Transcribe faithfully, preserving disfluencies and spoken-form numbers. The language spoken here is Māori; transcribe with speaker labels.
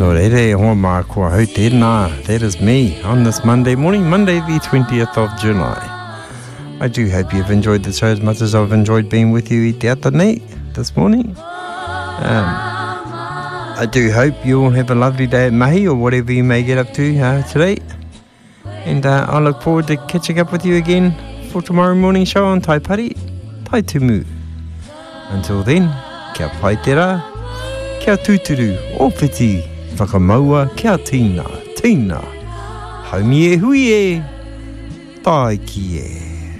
Speaker 1: No rere, hoa mā kua hau tēnā. That is me on this Monday morning, Monday the twentieth of July. I do hope you've enjoyed the show as much as I've enjoyed being with you i te ata nei this morning. Um, I do hope you all have a lovely day at mahi or whatever you may get up to uh, today. And uh, I look forward to catching up with you again for tomorrow morning show on Tai Pari, Tai Tumu. Until then, kia pai te rā, kia tūturu, ōwhiti, whakamaua, kia tīna, tīna, haumi e hui e, tai ki e.